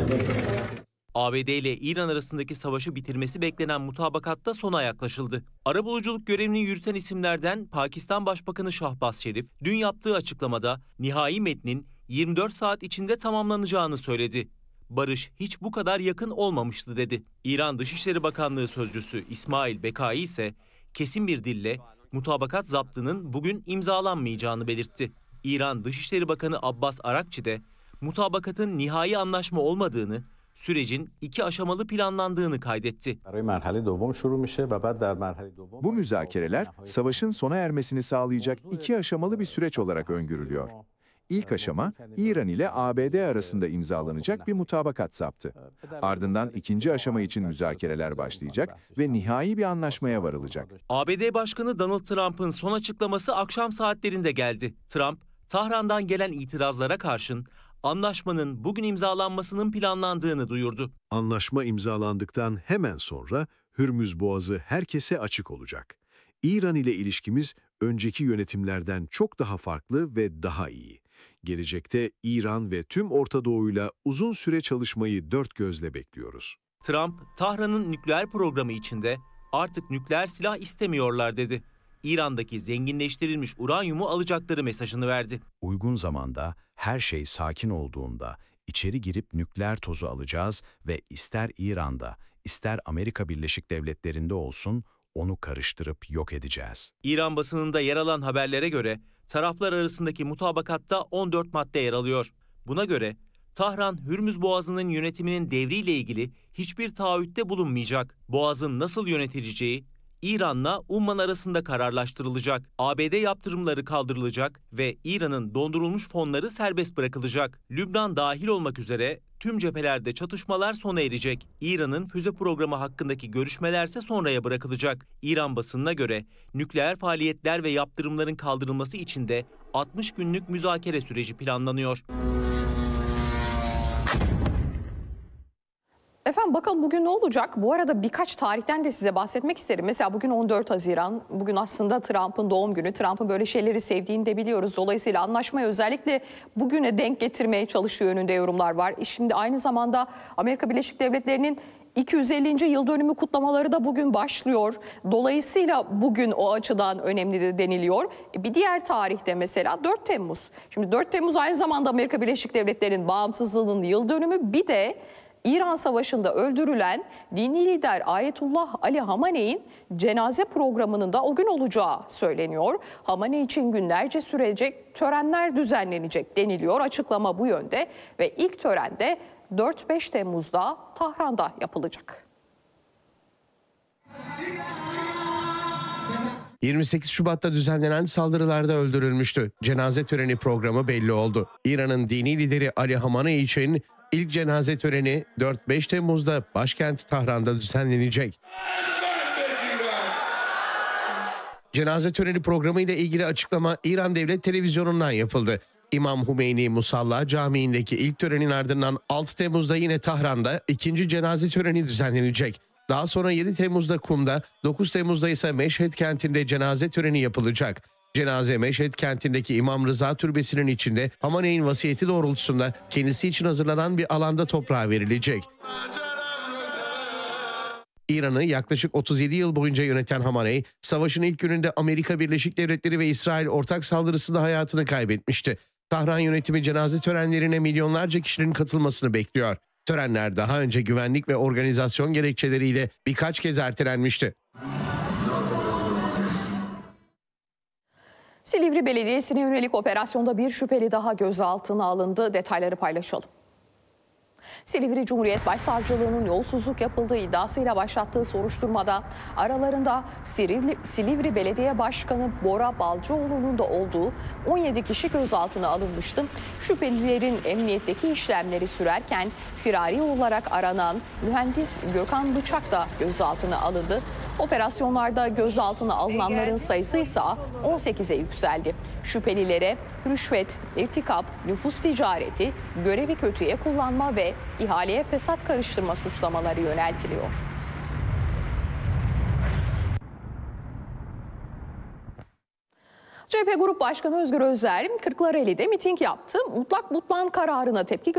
ABD ile İran arasındaki savaşı bitirmesi beklenen mutabakatta sona yaklaşıldı. Arabuluculuk görevini yürüten isimlerden Pakistan Başbakanı Şahbaz Şerif, dün yaptığı açıklamada nihai metnin 24 saat içinde tamamlanacağını söyledi. Barış hiç bu kadar yakın olmamıştı dedi. İran Dışişleri Bakanlığı Sözcüsü İsmail Bekai ise kesin bir dille mutabakat zaptının bugün imzalanmayacağını belirtti. İran Dışişleri Bakanı Abbas Arakçi de mutabakatın nihai anlaşma olmadığını, sürecin 2 aşamalı planlandığını kaydetti. Bu müzakereler savaşın sona ermesini sağlayacak 2 aşamalı bir süreç olarak öngörülüyor. İlk aşama İran ile ABD arasında imzalanacak bir mutabakat zaptı. Ardından ikinci aşama için müzakereler başlayacak ve nihai bir anlaşmaya varılacak. ABD Başkanı Donald Trump'ın son açıklaması akşam saatlerinde geldi. Trump, Tahran'dan gelen itirazlara karşın anlaşmanın bugün imzalanmasının planlandığını duyurdu. Anlaşma imzalandıktan hemen sonra Hürmüz Boğazı herkese açık olacak. İran ile ilişkimiz önceki yönetimlerden çok daha farklı ve daha iyi. Gelecekte İran ve tüm Orta Doğu'yla uzun süre çalışmayı dört gözle bekliyoruz. Trump, Tahran'ın nükleer programı içinde artık nükleer silah istemiyorlar dedi. İran'daki zenginleştirilmiş uranyumu alacakları mesajını verdi. Uygun zamanda, her şey sakin olduğunda içeri girip nükleer tozu alacağız ve ister İran'da, ister Amerika Birleşik Devletleri'nde olsun onu karıştırıp yok edeceğiz. İran basınında yer alan haberlere göre taraflar arasındaki mutabakatta 14 madde yer alıyor. Buna göre Tahran, Hürmüz Boğazı'nın yönetiminin devriyle ilgili hiçbir taahhütte bulunmayacak. Boğaz'ın nasıl yönetileceği İran'la Umman arasında kararlaştırılacak. ABD yaptırımları kaldırılacak ve İran'ın dondurulmuş fonları serbest bırakılacak. Lübnan dahil olmak üzere tüm cephelerde çatışmalar sona erecek. İran'ın füze programı hakkındaki görüşmelerse sonraya bırakılacak. İran basınına göre nükleer faaliyetler ve yaptırımların kaldırılması için de 60 günlük müzakere süreci planlanıyor. Efendim bakalım bugün ne olacak? Bu arada birkaç tarihten de size bahsetmek isterim. Mesela bugün 14 Haziran, bugün aslında Trump'ın doğum günü. Trump'ın böyle şeyleri sevdiğini de biliyoruz. Dolayısıyla anlaşmayı özellikle bugüne denk getirmeye çalıştığı yönünde yorumlar var. Şimdi aynı zamanda Amerika Birleşik Devletleri'nin 250. yıl dönümü kutlamaları da bugün başlıyor. Dolayısıyla bugün o açıdan önemli de deniliyor. Bir diğer tarihte mesela 4 Temmuz. Şimdi 4 Temmuz aynı zamanda Amerika Birleşik Devletleri'nin bağımsızlığının yıl dönümü. Bir de İran Savaşı'nda öldürülen dini lider Ayetullah Ali Hamaney'in cenaze programının da o gün olacağı söyleniyor. Hamaney için günlerce sürecek törenler düzenlenecek deniliyor. Açıklama bu yönde ve ilk törende 4-5 Temmuz'da Tahran'da yapılacak. 28 Şubat'ta düzenlenen saldırılarda öldürülmüştü. Cenaze töreni programı belli oldu. İran'ın dini lideri Ali Hamaney için İlk cenaze töreni 4-5 Temmuz'da başkent Tahran'da düzenlenecek. Cenaze töreni programı ile ilgili açıklama İran Devlet Televizyonu'ndan yapıldı. İmam Hümeyni Musalla Camii'ndeki ilk törenin ardından 6 Temmuz'da yine Tahran'da ikinci cenaze töreni düzenlenecek. Daha sonra 7 Temmuz'da Kum'da, 9 Temmuz'da ise Meşhed kentinde cenaze töreni yapılacak. Cenaze Meşhed kentindeki İmam Rıza Türbesi'nin içinde Hamaney'in vasiyeti doğrultusunda kendisi için hazırlanan bir alanda toprağa verilecek. İran'ı yaklaşık 37 yıl boyunca yöneten Hamaney, savaşın ilk gününde Amerika Birleşik Devletleri ve İsrail ortak saldırısında hayatını kaybetmişti. Tahran yönetimi cenaze törenlerine milyonlarca kişinin katılmasını bekliyor. Törenler daha önce güvenlik ve organizasyon gerekçeleriyle birkaç kez ertelenmişti. Silivri Belediyesi'ne yönelik operasyonda bir şüpheli daha gözaltına alındı. Detayları paylaşalım. Silivri Cumhuriyet Başsavcılığı'nın yolsuzluk yapıldığı iddiasıyla başlattığı soruşturmada aralarında Silivri Belediye Başkanı Bora Balcıoğlu'nun da olduğu 17 kişi gözaltına alınmıştı. Şüphelilerin emniyetteki işlemleri sürerken firari olarak aranan mühendis Gökhan Bıçak da gözaltına alındı. Operasyonlarda gözaltına alınanların sayısı ise 18'e yükseldi. Şüphelilere rüşvet, irtikap, nüfus ticareti, görevi kötüye kullanma ve ihaleye fesat karıştırma suçlamaları yöneltiliyor. CHP Grup Başkanı Özgür Özel, Kırklareli'de miting yaptı. Mutlak butlan kararına tepki